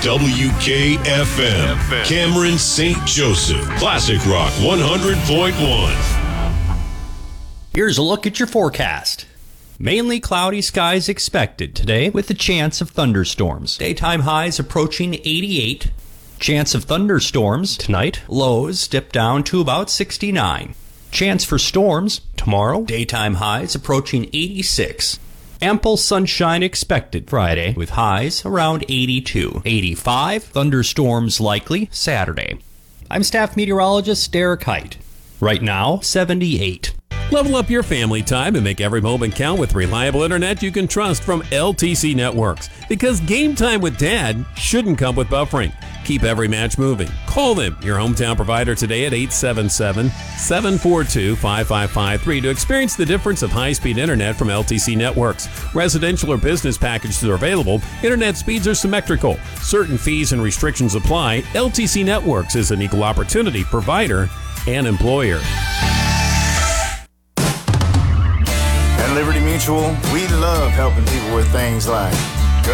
WKFM, Cameron St. Joseph, Classic Rock 100.1. Here's a look at your forecast. Mainly cloudy skies expected today with a chance of thunderstorms. Daytime highs approaching 88. Chance of thunderstorms tonight. Lows dip down to about 69. Chance for storms tomorrow. Daytime highs approaching 86. Ample sunshine expected Friday with highs around 82. 85. Thunderstorms likely Saturday. I'm staff meteorologist Derek Height. Right now, 78. Level up your family time and make every moment count with reliable internet you can trust from LTC Networks. Because game time with Dad shouldn't come with buffering. Keep every match moving. Call them, your hometown provider, today at 877-742-5553 to experience the difference of high-speed internet from LTC Networks. Residential or business packages are available. Internet speeds are symmetrical. Certain fees and restrictions apply. LTC Networks is an equal opportunity provider and employer. At Liberty Mutual, we love helping people with things like